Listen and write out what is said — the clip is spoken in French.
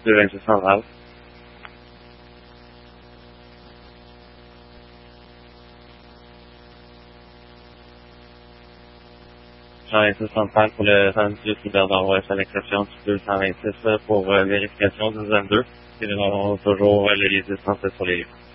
de 26 centrale. Jean 26 centrale pour le 118 Hubert d'Anouest à l'exception du 226 pour vérification du 22. Et nous avons toujours les distances sur les livres.